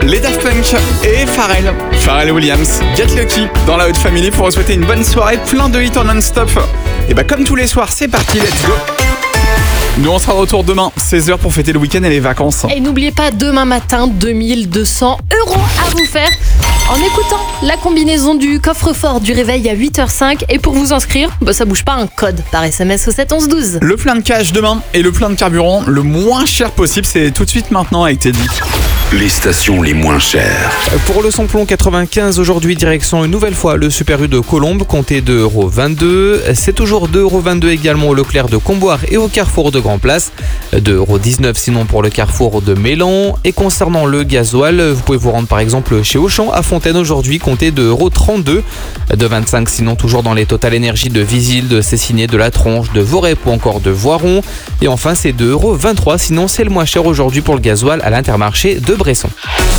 les Daft Punk et Pharrell Williams. Get Lucky dans la Haute Family pour vous souhaiter une bonne soirée, plein de hits en non-stop. Et comme tous les soirs, c'est parti, let's go. Nous, on sera de retour demain, 16h pour fêter le week-end et les vacances. Et n'oubliez pas, demain matin, 2200 € à vous faire en écoutant la combinaison du coffre-fort du réveil à 8h05. Et pour vous inscrire, ça bouge pas, un code par SMS au 7 11 12. Le plein de cash demain et le plein de carburant le moins cher possible, c'est tout de suite maintenant avec Teddy. Les stations les moins chères. Pour le samplon 95, aujourd'hui, direction une nouvelle fois le Super U de Colombes, comptez 2,22 €. C'est toujours 2,22 € également au Leclerc de Comboire et au Carrefour de Grand Place. 2,19 € sinon pour le Carrefour de Mélan. Et concernant le gasoil, vous pouvez vous rendre par exemple chez Auchan à Fontaine aujourd'hui, comptez 2,32 €. 2,25 € sinon toujours dans les Total Énergie de Visil, de Cessiné, de La Tronche, de Vorep ou encore de Voiron. Et enfin c'est 2,23 € sinon c'est le moins cher aujourd'hui pour le gasoil à l'Intermarché de Bresson.